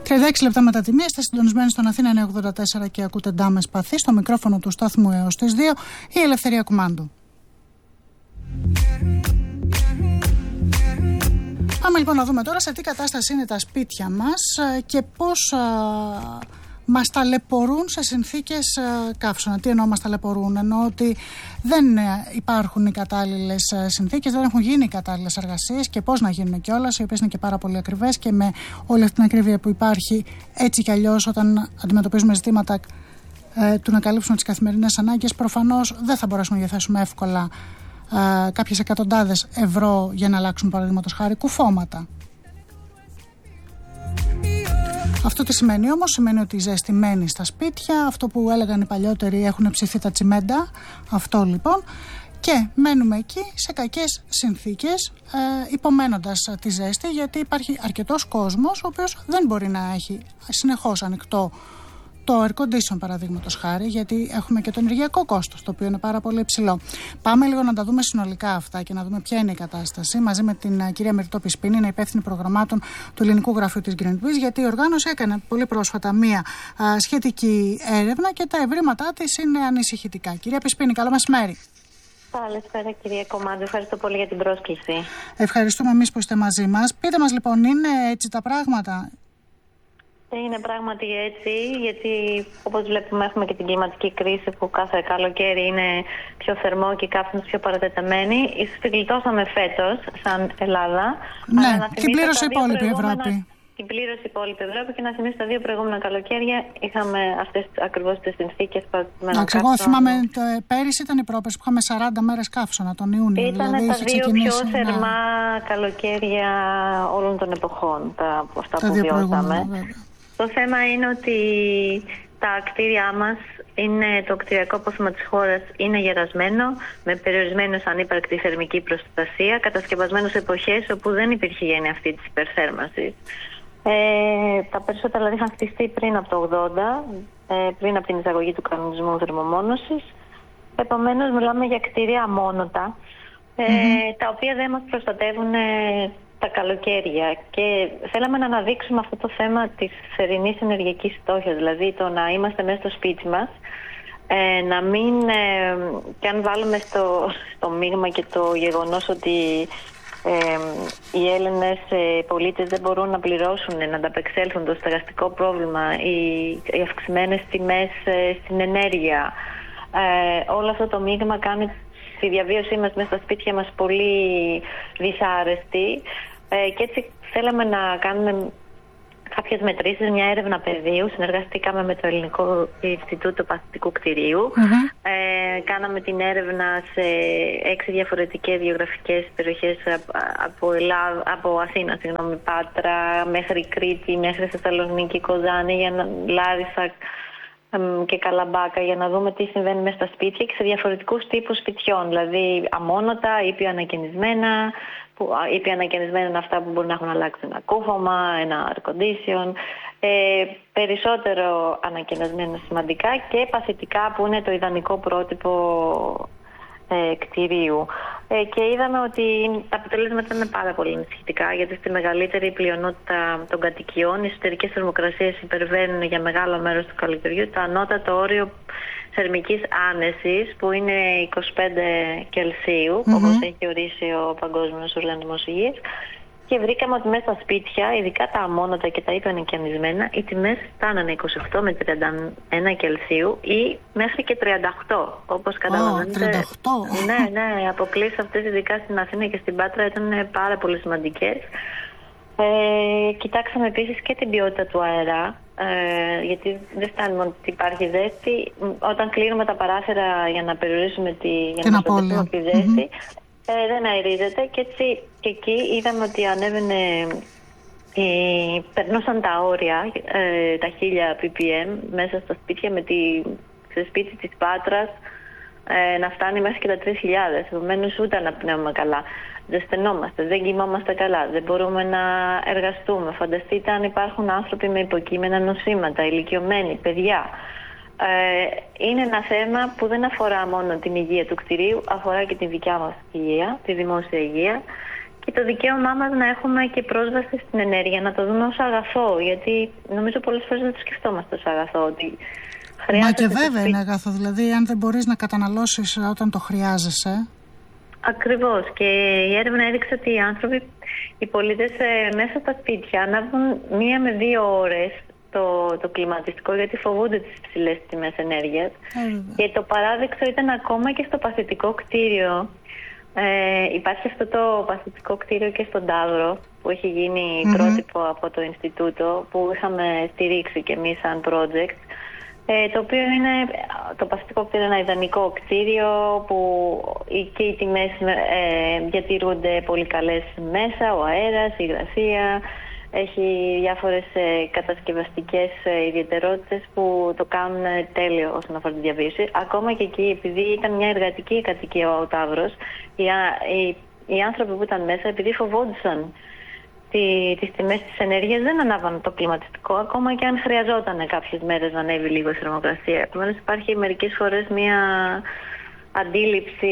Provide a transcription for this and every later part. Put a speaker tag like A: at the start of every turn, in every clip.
A: 36 λεπτά μετά τη μία, είστε συντονισμένοι στον Αθήνα 984 και ακούτε Ντάμε Σπαθή. Στο μικρόφωνο του σταθμού έως τις 2 η Ελευθερία Κουμάντου. Πάμε λοιπόν να δούμε τώρα σε τι κατάσταση είναι τα σπίτια μας και πώς μας ταλαιπωρούν σε συνθήκες καύσωνα. Τι εννοώ μας ταλαιπωρούν? Εννοώ ότι δεν υπάρχουν οι κατάλληλες συνθήκες, δεν έχουν γίνει οι κατάλληλες εργασίες και πώς να γίνουν κιόλας, οι οποίες είναι και πάρα πολύ ακριβές και με όλη αυτή την ακρίβεια που υπάρχει έτσι κι αλλιώς όταν αντιμετωπίζουμε ζητήματα του να καλύψουμε τις καθημερινές ανάγκες, προφανώς δεν θα μπορέσουμε να διαθέσουμε εύκολα κάποιες εκατοντάδες ευρώ για να αλλάξουν παραδείγματος χάρη κουφώματα. Αυτό τι σημαίνει όμως? Σημαίνει ότι η ζέστη μένει στα σπίτια, αυτό που έλεγαν οι παλιότεροι, έχουν ψηθεί τα τσιμέντα, αυτό λοιπόν, και μένουμε εκεί σε κακές συνθήκες υπομένοντας τη ζέστη, γιατί υπάρχει αρκετός κόσμος ο οποίος δεν μπορεί να έχει συνεχώς ανοιχτό το air condition παραδείγματος χάρη, γιατί έχουμε και το ενεργειακό κόστος, το οποίο είναι πάρα πολύ υψηλό. Πάμε λίγο να τα δούμε συνολικά αυτά και να δούμε ποια είναι η κατάσταση. Μαζί με την κυρία Μυρτώ Πισπίνη, είναι υπεύθυνη προγραμμάτων του Ελληνικού Γραφείου της Greenpeace, γιατί η οργάνωση έκανε πολύ πρόσφατα μία σχετική έρευνα και τα ευρήματά της είναι ανησυχητικά. Κυρία Πισπίνη, καλό μεσημέρι.
B: Καλησπέρα κυρία Κομάντου, ευχαριστώ πολύ για την πρόσκληση.
A: Ευχαριστούμε εμείς που είστε μαζί μας. Πείτε μας λοιπόν, είναι έτσι τα πράγματα?
B: Είναι πράγματι έτσι, γιατί όπως βλέπουμε έχουμε και την κλιματική κρίση που κάθε καλοκαίρι είναι πιο θερμό και οι καύσιμες πιο παρατεταμένοι. Ίσως τη γλιτώσαμε φέτος σαν Ελλάδα.
A: Ναι, την πλήρωσε η υπόλοιπη Ευρώπη.
B: Την πλήρωσε η υπόλοιπη Ευρώπη και να θυμίσω τα δύο προηγούμενα καλοκαίρια είχαμε αυτές ακριβώς τις συνθήκες.
A: Εντάξει, εγώ θυμάμαι πέρυσι ήταν η πρόπερση που είχαμε 40 μέρες καύσωνα τον Ιούνιο.
B: Ήταν δηλαδή, τα δύο πιο θερμά καλοκαίρια όλων των εποχών, αυτά που βιώσαμε. Το θέμα είναι ότι τα κτίρια μας, το κτηριακό απόθεμα της χώρας είναι γερασμένο, με περιορισμένους ανύπαρκτη θερμική προστασία, κατασκευασμένο σε εποχές όπου δεν υπήρχε γένεια αυτή της υπερθέρμανσης. Τα περισσότερα δηλαδή είχαν χτιστεί πριν από το 80, πριν από την εισαγωγή του κανονισμού θερμομόνωσης. Επομένως μιλάμε για κτίρια αμόνωτα, τα οποία δεν μας προστατεύουν τα καλοκαίρια, και θέλαμε να αναδείξουμε αυτό το θέμα της θερινής ενεργειακής φτώχειας, δηλαδή το να είμαστε μέσα στο σπίτι μας, να μην, και αν βάλουμε στο μείγμα και το γεγονός ότι οι Έλληνες πολίτες δεν μπορούν να πληρώσουν, να ανταπεξέλθουν το στεγαστικό πρόβλημα, οι αυξημένες τιμές στην ενέργεια, όλο αυτό το μείγμα κάνει τη διαβίωσή μας μέσα στα σπίτια μας πολύ δυσάρεστη, και έτσι θέλαμε να κάνουμε κάποιες μετρήσεις, μια έρευνα πεδίου. Συνεργαστήκαμε με το Ελληνικό Ινστιτούτο Παθητικού Κτηρίου. Κάναμε την έρευνα σε 6 διαφορετικές γεωγραφικές περιοχές από Αθήνα, Πάτρα, μέχρι Κρήτη, μέχρι Θεσσαλονίκη, Κοζάνη, Λάρισα και Καλαμπάκα, για να δούμε τι συμβαίνει μέσα στα σπίτια και σε διαφορετικούς τύπους σπιτιών, δηλαδή αμόνωτα, ήπια ανακαινισμένα. Ήπια ανακαινισμένα είναι αυτά που μπορεί να έχουν αλλάξει ένα κούφωμα, ένα air condition, περισσότερο ανακαινισμένα σημαντικά, και παθητικά που είναι το ιδανικό πρότυπο κτηρίου. Και είδαμε ότι τα αποτελέσματα είναι πάρα πολύ ενισχυτικά, γιατί στη μεγαλύτερη πλειονότητα των κατοικιών οι εσωτερικές θερμοκρασίες υπερβαίνουν για μεγάλο μέρος του καλοκαιριού το ανώτατο όριο θερμικής άνεσης, που είναι 25 Κελσίου, όπως έχει ορίσει ο Παγκόσμιος Οργανισμός Υγείας. Και βρήκαμε ότι μέσα στα σπίτια, ειδικά τα αμόνωτα και τα ήπια ανακαινισμένα, οι τιμές φτάνανε 28 με 31 Κελσίου ή μέχρι και 38, όπως καταλαβαίνετε.
A: 38!
B: Ναι, αποκλήσεις αυτές, ειδικά στην Αθήνα και στην Πάτρα, ήταν πάρα πολύ σημαντικές. Κοιτάξαμε επίσης και την ποιότητα του αέρα, γιατί δεν φτάνει μόνο ότι υπάρχει ζέστη. Όταν κλείνουμε τα παράθυρα για να περιορίσουμε την απώλεια τη ζέστη, δεν αερίζεται, και έτσι και εκεί είδαμε ότι ανέβαινε, περνούσαν τα όρια, τα 1000 ppm μέσα στα σπίτια, σε σπίτι της Πάτρας να φτάνει μέχρι και τα 3.000. Επομένως ούτε αναπνέουμε καλά, ζεσθενόμαστε, δεν κοιμόμαστε καλά, δεν μπορούμε να εργαστούμε. Φανταστείτε αν υπάρχουν άνθρωποι με υποκείμενα νοσήματα, ηλικιωμένοι, παιδιά. Είναι ένα θέμα που δεν αφορά μόνο την υγεία του κτηρίου, αφορά και τη δικιά μας υγεία, τη δημόσια υγεία, και το δικαίωμά μας να έχουμε και πρόσβαση στην ενέργεια, να το δούμε ως αγαθό, γιατί νομίζω πολλές φορές δεν το σκεφτόμαστε ως αγαθό. Ότι
A: μα και βέβαια είναι αγαθό, δηλαδή αν δεν μπορείς να καταναλώσεις όταν το χρειάζεσαι.
B: Ακριβώς, και η έρευνα έδειξε ότι οι άνθρωποι, οι πολίτες μέσα στα σπίτια ανάβουν 1 με 2 ώρες το κλιματιστικό, γιατί φοβούνται τις υψηλές τιμές ενέργειας. Και το παράδειξο ήταν ακόμα και στο παθητικό κτίριο. Υπάρχει αυτό το παθητικό κτίριο και στον Ταύρο, που έχει γίνει πρότυπο από το Ινστιτούτο, που είχαμε στηρίξει και εμείς σαν project. Το οποίο είναι το παθητικό κτίριο, ένα ιδανικό κτίριο που και οι τιμές διατηρούνται πολύ καλές μέσα, ο αέρας, η υγρασία, έχει διάφορες κατασκευαστικές ιδιαιτερότητες που το κάνουν τέλειο όσον αφορά τη διαβίωση. Ακόμα και εκεί, επειδή ήταν μια εργατική κατοικία ο Ταύρος, οι άνθρωποι που ήταν μέσα, επειδή φοβόντουσαν τις τιμές της ενέργειας, δεν ανάβανε το κλιματιστικό, ακόμα και αν χρειαζόταν κάποιες μέρες να ανέβει λίγο η θερμοκρασία. Επομένως υπάρχει μερικές φορές μια αντίληψη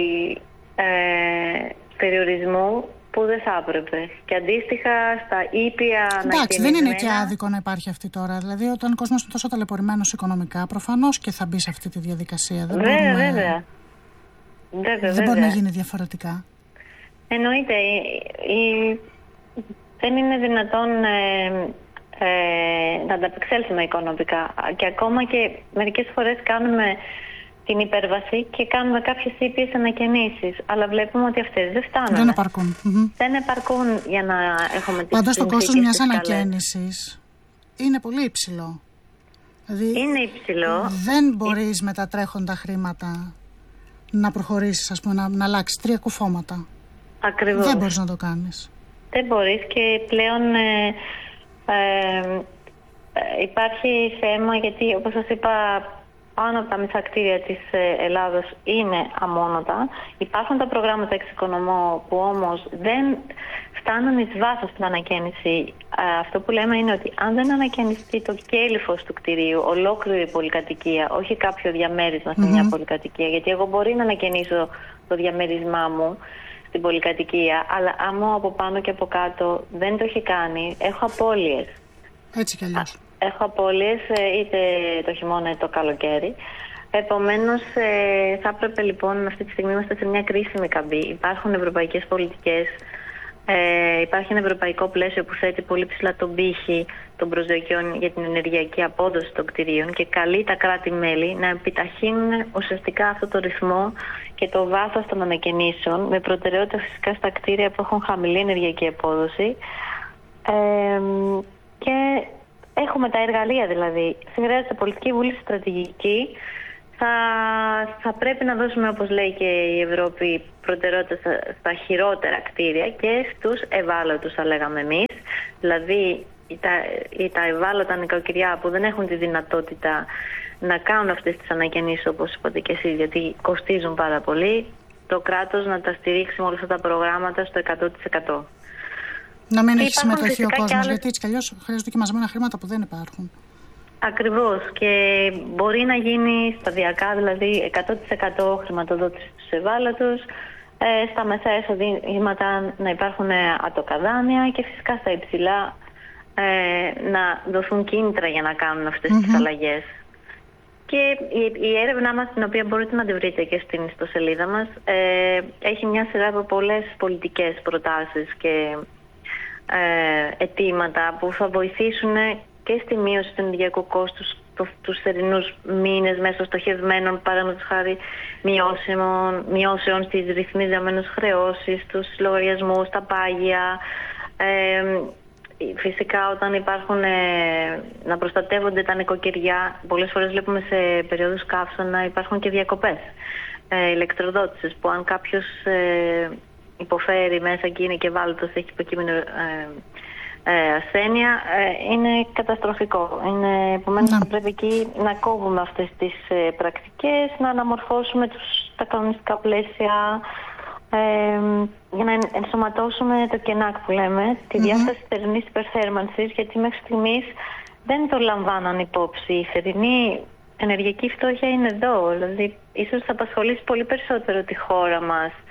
B: περιορισμού που δεν θα έπρεπε. Και αντίστοιχα στα ήπια
A: εντάξει, δεν είναι και άδικο να υπάρχει αυτή τώρα. Δηλαδή, όταν ο κόσμος είναι τόσο ταλαιπωρημένος οικονομικά, προφανώς και θα μπει σε αυτή τη διαδικασία.
B: Βέβαια.
A: Δεν μπορεί να γίνει διαφορετικά.
B: Εννοείται. Δεν είναι δυνατόν να ανταπεξέλθουμε οικονομικά. Και ακόμα και μερικές φορές κάνουμε την υπέρβαση και κάνουμε κάποιες ήπιες ανακαινήσεις. Αλλά βλέπουμε ότι αυτές δεν φτάνουν.
A: Δεν επαρκούν.
B: Δεν επαρκούν για να έχουμε τις
A: πάντως το κόστος μιας ανακαίνησης είναι πολύ υψηλό. Δηλαδή,
B: είναι υψηλό.
A: Δεν μπορείς με τα τρέχοντα χρήματα να προχωρήσεις, ας πούμε, να αλλάξεις 3 κουφώματα.
B: Ακριβώς.
A: Δεν μπορείς να το κάνεις.
B: Δεν μπορείς, και πλέον υπάρχει θέμα, γιατί όπως σας είπα, πάνω από τα μισά κτίρια της Ελλάδος είναι αμόνωτα. Υπάρχουν τα προγράμματα εξοικονομώ που όμως δεν φτάνουν εις βάθος στην ανακαίνιση. Αυτό που λέμε είναι ότι αν δεν ανακαινιστεί το κέλυφος του κτιρίου, ολόκληρη πολυκατοικία, όχι κάποιο διαμέρισμα σε μια πολυκατοικία, γιατί εγώ μπορεί να ανακαινήσω το διαμέρισμά μου στην πολυκατοικία, αλλά άμα από πάνω και από κάτω δεν το έχει κάνει, έχω απώλειες.
A: Έτσι κι αλλιώς.
B: Έχω απώλειες είτε το χειμώνα είτε το καλοκαίρι. Επομένως θα έπρεπε λοιπόν, αυτή τη στιγμή είμαστε σε μια κρίσιμη καμπή. Υπάρχουν ευρωπαϊκές πολιτικές, υπάρχει ένα ευρωπαϊκό πλαίσιο που θέτει πολύ ψηλά τον πύχη των προσδοκιών για την ενεργειακή απόδοση των κτηρίων και καλεί τα κράτη-μέλη να επιταχύνουν ουσιαστικά αυτό το ρυθμό και το βάθος των ανακαινήσεων, με προτεραιότητα φυσικά στα κτίρια που έχουν χαμηλή ενεργειακή απόδοση. Και έχουμε τα εργαλεία, δηλαδή. Χρειάζεται πολιτική βούληση, στρατηγική. Θα πρέπει να δώσουμε, όπως λέει και η Ευρώπη, προτεραιότητα στα χειρότερα κτίρια και στους ευάλωτους, θα λέγαμε εμείς. Δηλαδή τα ευάλωτα νοικοκυριά που δεν έχουν τη δυνατότητα να κάνουν αυτές τις ανακαινήσεις, όπως είπατε και εσείς, γιατί κοστίζουν πάρα πολύ, το κράτος να τα στηρίξει με όλα αυτά τα προγράμματα στο 100%.
A: Να μην έχει συμμετοχή ο κόσμος, γιατί έτσι κι αλλιώς χρειάζονται και μαζεμένα χρήματα που δεν υπάρχουν.
B: Ακριβώς, και μπορεί να γίνει σταδιακά, δηλαδή 100% χρηματοδότηση στους ευάλωτους, στα μεσαία εισοδήματα να υπάρχουν ατοκαδάνεια και φυσικά στα υψηλά να δοθούν κίνητρα για να κάνουν αυτές τις αλλαγές. Και η έρευνά μας, την οποία μπορείτε να τη βρείτε και στην ιστοσελίδα μας, έχει μια σειρά από πολλές πολιτικές προτάσεις και αιτήματα που θα βοηθήσουν και στη μείωση του ενεργειακού κόστους τους θερινούς μήνες μέσω στοχευμένων, παραδείγματος χάρη, μειώσεων στις ρυθμιζόμενες χρεώσεις, στους λογαριασμούς, στα πάγια. Φυσικά όταν υπάρχουν να προστατεύονται τα νοικοκυριά, πολλές φορές βλέπουμε σε περίοδους καύσωνα υπάρχουν και διακοπές ηλεκτροδότησης, που αν κάποιος υποφέρει μέσα και είναι και ευάλωτος, έχει υποκείμενο ασθένεια, είναι καταστροφικό. Επομένως θα πρέπει εκεί να κόβουμε αυτές τις πρακτικές, να αναμορφώσουμε τα κανονιστικά πλαίσια, για να ενσωματώσουμε το ΚΕΝΑΚ που λέμε, τη διάσταση θερινής υπερθέρμανσης, γιατί μέχρι στιγμής δεν το λαμβάναν υπόψη. Η θερινή ενεργειακή φτώχεια είναι εδώ, δηλαδή ίσως θα απασχολήσει πολύ περισσότερο τη χώρα μας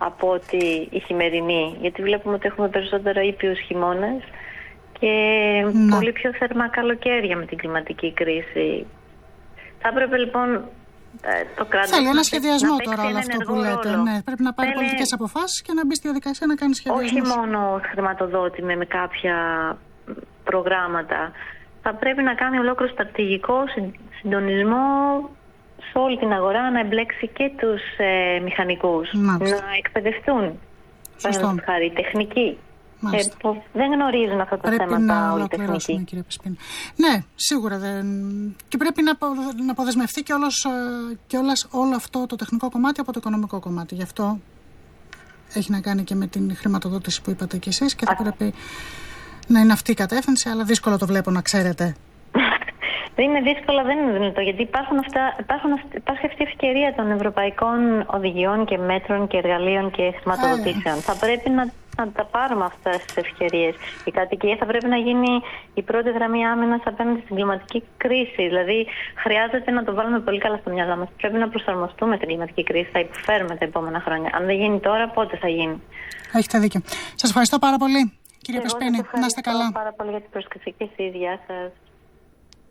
B: από ότι η χειμερινή, γιατί βλέπουμε ότι έχουμε περισσότερο ήπιους χειμώνες και πολύ πιο θερμά καλοκαίρια με την κλιματική κρίση. Θα έπρεπε λοιπόν το κράτος...
A: Θέλει ένα σχεδιασμό τώρα όλο αυτό που λέτε. Ναι, πρέπει να πάρει πολιτικές αποφάσεις και να μπει στη διαδικασία να κάνει σχεδιασμό.
B: Όχι μόνο χρηματοδότη με κάποια προγράμματα. Θα πρέπει να κάνει ολόκληρο στρατηγικό συντονισμό σε όλη την αγορά, να εμπλέξει και τους μηχανικούς, να εκπαιδευτούν, παραδείγματος χάρη, τεχνικοί. Δεν γνωρίζουν αυτά τα θέματα όλοι οι τεχνικοί.
A: Κύριε Πεσπίνη. Ναι, σίγουρα δεν. Και πρέπει να αποδεσμευτεί και όλο αυτό το τεχνικό κομμάτι από το οικονομικό κομμάτι. Γι' αυτό έχει να κάνει και με την χρηματοδότηση που είπατε κι εσείς και θα πρέπει να είναι αυτή η κατεύθυνση, αλλά δύσκολο το βλέπω, να ξέρετε.
B: Δεν είναι δύσκολο, δεν είναι δυνατό, γιατί υπάρχει αυτή η ευκαιρία των ευρωπαϊκών οδηγιών και μέτρων και εργαλείων και χρηματοδοτήσεων. Θα πρέπει να τα πάρουμε αυτές τις ευκαιρίες. Η κατοικία θα πρέπει να γίνει η πρώτη γραμμή άμυνας απέναντι στην κλιματική κρίση. Δηλαδή, χρειάζεται να το βάλουμε πολύ καλά στο μυαλό μας. Πρέπει να προσαρμοστούμε στην κλιματική κρίση. Θα υποφέρουμε τα επόμενα χρόνια. Αν δεν γίνει τώρα, πότε θα γίνει?
A: Έχετε δίκιο. Σας ευχαριστώ πάρα πολύ, κύριε Πεσπίνη. Να είστε καλά.
B: Πάρα πολύ για την πρόσκληση και εσείς. Γεια σας.